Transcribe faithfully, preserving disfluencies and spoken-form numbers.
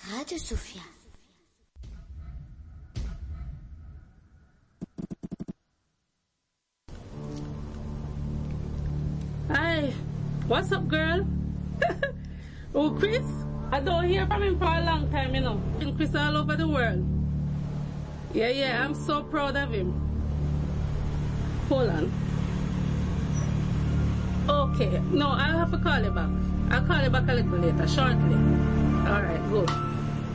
Radio Sophia. Hi, what's up, girl? Oh, Chris? I don't hear from him for a long time, you know. And Chris all over the world. Yeah, yeah, I'm so proud of him. Hold on. Okay, no, I'll have to call you back. I'll call you back a little later, shortly. Alright, good.